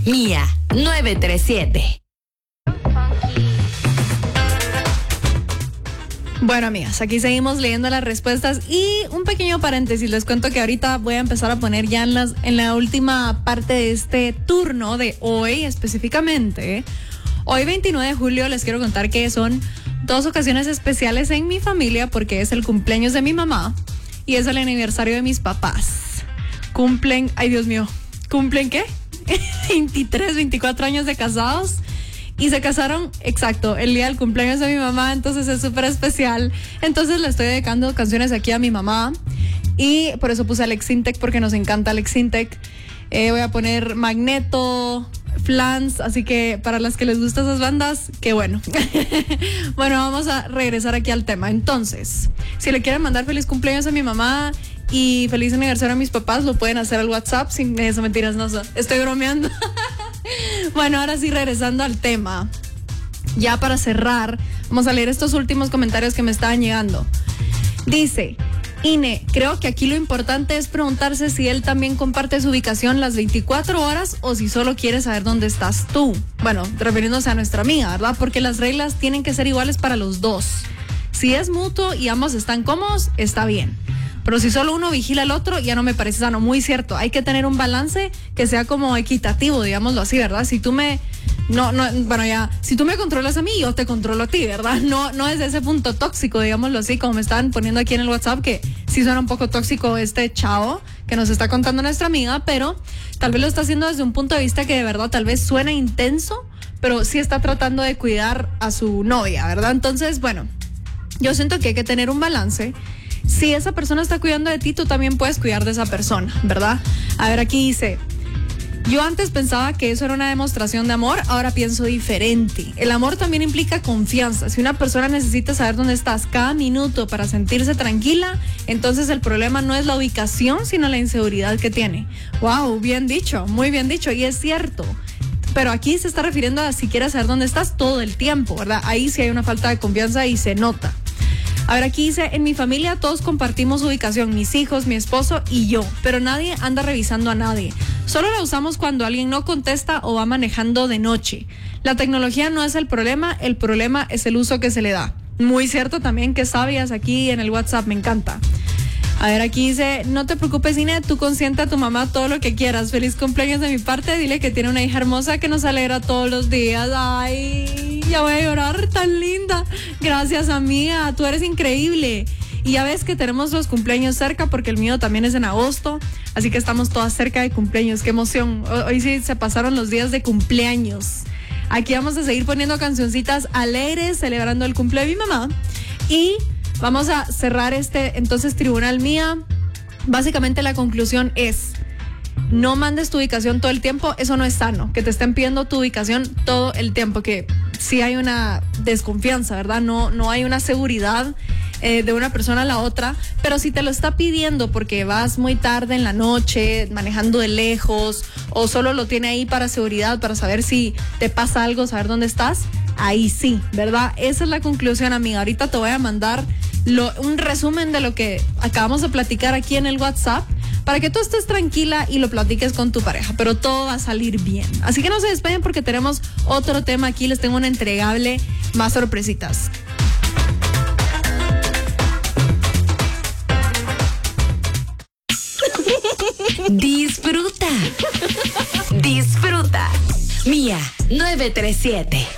Mía 937. Bueno, amigas, aquí seguimos leyendo las respuestas y un pequeño paréntesis. Les cuento que ahorita voy a empezar a poner ya en la última parte de este turno de hoy específicamente. Hoy 29 de julio les quiero contar que son 2 ocasiones especiales en mi familia porque es el cumpleaños de mi mamá y es el aniversario de mis papás. Cumplen, ay Dios mío, ¿cumplen qué? 23, 24 años de casados. Y se casaron, exacto, el día del cumpleaños de mi mamá, entonces es súper especial. Entonces le estoy dedicando canciones aquí a mi mamá y por eso puse Alex Intec, porque nos encanta Alex Intec. Voy a poner Magneto, Flans, así que para las que les gustan esas bandas, qué bueno. Bueno, vamos a regresar aquí al tema. Entonces, si le quieren mandar feliz cumpleaños a mi mamá y feliz aniversario a mis papás, lo pueden hacer al WhatsApp. Sin eso, mentiras, no, estoy bromeando. Bueno, ahora sí, regresando al tema. Ya para cerrar, vamos a leer estos últimos comentarios que me estaban llegando. Dice Ine, creo que aquí lo importante es preguntarse si él también comparte su ubicación las 24 horas o si solo quiere saber dónde estás tú. Bueno, refiriéndose a nuestra amiga, ¿verdad? Porque las reglas tienen que ser iguales para los dos. Si es mutuo y ambos están cómodos, está bien. Pero si solo uno vigila al otro, ya no me parece sano. Muy cierto, hay que tener un balance que sea como equitativo, digámoslo así, ¿verdad? Si tú me... si tú me controlas a mí, yo te controlo a ti, ¿verdad? No es ese punto tóxico, digámoslo así, como me estaban poniendo aquí en el WhatsApp, que sí suena un poco tóxico este chavo que nos está contando nuestra amiga, pero tal vez lo está haciendo desde un punto de vista que de verdad tal vez suena intenso, pero sí está tratando de cuidar a su novia, ¿verdad? Entonces, bueno, yo siento que hay que tener un balance. Si esa persona está cuidando de ti, tú también puedes cuidar de esa persona, ¿verdad? A ver, aquí dice... Yo antes pensaba que eso era una demostración de amor, ahora pienso diferente. El amor también implica confianza. Si una persona necesita saber dónde estás cada minuto para sentirse tranquila, entonces el problema no es la ubicación, sino la inseguridad que tiene. Wow, bien dicho, muy bien dicho, y es cierto. Pero aquí se está refiriendo a si quieres saber dónde estás todo el tiempo, ¿verdad? Ahí sí hay una falta de confianza y se nota. A ver, aquí dice, en mi familia todos compartimos ubicación, mis hijos, mi esposo y yo, pero nadie anda revisando a nadie. Solo la usamos cuando alguien no contesta o va manejando de noche. La tecnología no es el problema es el uso que se le da. Muy cierto también, que sabias aquí en el WhatsApp, me encanta. A ver, aquí dice, no te preocupes, Ine, tú consiente a tu mamá todo lo que quieras. Feliz cumpleaños de mi parte, dile que tiene una hija hermosa que nos alegra todos los días. Ay, ya voy a llorar, tan linda. Gracias, amiga, tú eres increíble. Y ya ves que tenemos los cumpleaños cerca, porque el mío también es en agosto, así que estamos todas cerca de cumpleaños. Qué emoción, hoy sí se pasaron los días de cumpleaños. Aquí vamos a seguir poniendo cancioncitas alegres, celebrando el cumple de mi mamá. Y vamos a cerrar entonces tribunal mía. Básicamente la conclusión es: no mandes tu ubicación todo el tiempo, eso no es sano, que te estén pidiendo tu ubicación todo el tiempo, que sí hay una desconfianza, ¿verdad? No hay una seguridad de una persona a la otra, pero si te lo está pidiendo porque vas muy tarde en la noche, manejando de lejos, o solo lo tiene ahí para seguridad, para saber si te pasa algo, saber dónde estás, ahí sí, ¿verdad? Esa es la conclusión, amiga. Ahorita te voy a mandar un resumen de lo que acabamos de platicar aquí en el WhatsApp, para que tú estés tranquila y lo platiques con tu pareja, pero todo va a salir bien. Así que no se despeguen porque tenemos otro tema aquí, les tengo una entregable, más sorpresitas. Disfruta. Mía 937.